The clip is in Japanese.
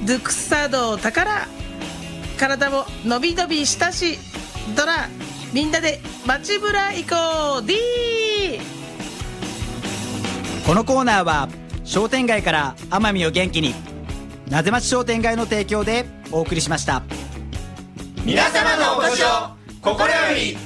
ドゥクサド宝、体ものびのびしたしドラ、みんなで街ブラ行こう D。 このコーナーは商店街から奄美を元気に、なぜ町商店街の提供でお送りしました。 皆様のお越しを心より